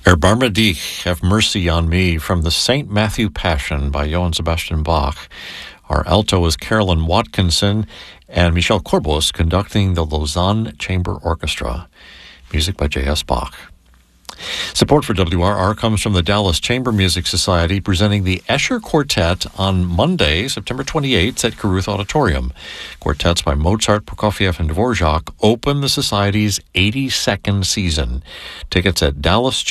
Erbarme dich, Have Mercy on Me, from the St. Matthew Passion by Johann Sebastian Bach. Our alto is Carolyn Watkinson, and Michel Corbos conducting the Lausanne Chamber Orchestra. Music by J.S. Bach. Support for WRR comes from the Dallas Chamber Music Society, presenting the Escher Quartet on Monday, September 28th at Caruth Auditorium. Quartets by Mozart, Prokofiev, and Dvorak open the Society's 82nd season. Tickets at Dallas